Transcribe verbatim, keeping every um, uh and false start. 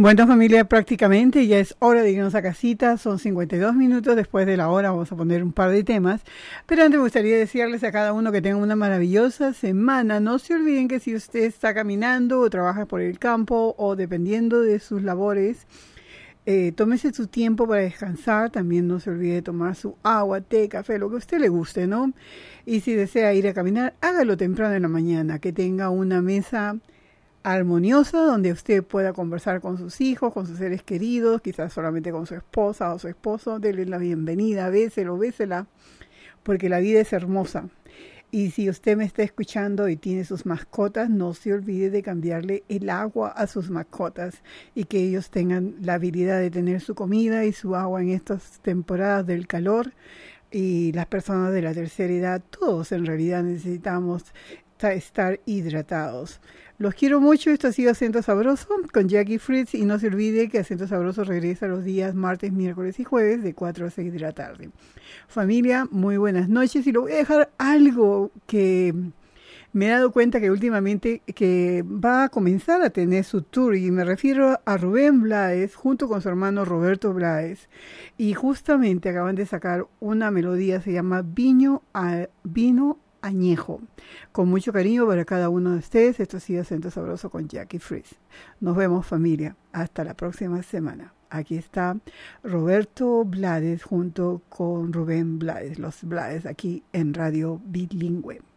Bueno, familia, prácticamente ya es hora de irnos a casita. Son cincuenta y dos minutos después de la hora. Vamos a poner un par de temas. Pero antes me gustaría decirles a cada uno que tengan una maravillosa semana. No se olviden que si usted está caminando o trabaja por el campo o dependiendo de sus labores, eh, tómese su tiempo para descansar. También no se olvide de tomar su agua, té, café, lo que a usted le guste, ¿no? Y si desea ir a caminar, hágalo temprano en la mañana. Que tenga una mesa armoniosa donde usted pueda conversar con sus hijos, con sus seres queridos, quizás solamente con su esposa o su esposo. Dele la bienvenida, béselo, bésela, porque la vida es hermosa. Y si usted me está escuchando y tiene sus mascotas, no se olvide de cambiarle el agua a sus mascotas y que ellos tengan la habilidad de tener su comida y su agua en estas temporadas del calor. Y las personas de la tercera edad, todos en realidad necesitamos estar hidratados. Los quiero mucho. Esto ha sido Acento Sabroso con Jackie Fritz, y no se olvide que Acento Sabroso regresa los días martes, miércoles y jueves de cuatro a seis de la tarde. Familia, muy buenas noches, y le voy a dejar algo que me he dado cuenta que últimamente que va a comenzar a tener su tour, y me refiero a Rubén Blades junto con su hermano Roberto Blades, y justamente acaban de sacar una melodía, se llama Vino a Vino Añejo. Con mucho cariño para cada uno de ustedes. Esto ha sido Acento Sabroso con Jackie Fritz. Nos vemos, familia. Hasta la próxima semana. Aquí está Roberto Blades junto con Rubén Blades, los Blades, aquí en Radio Bilingüe.